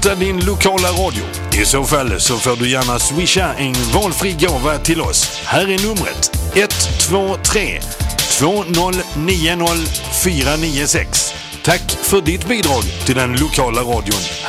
din lokala radio. I så fall så får du gärna swisha en valfri gåva till oss. Här är numret 123 2090 496. Tack för ditt bidrag till den lokala radion.